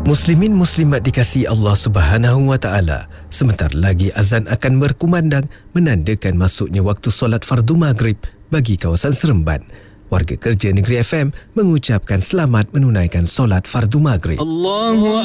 Muslimin muslimat dikasihi Allah Subhanahu wa taala, sebentar lagi azan akan berkumandang menandakan masuknya waktu solat fardu maghrib bagi kawasan Seremban. Warga kerja Negeri FM mengucapkan selamat menunaikan solat fardu maghrib. Allahu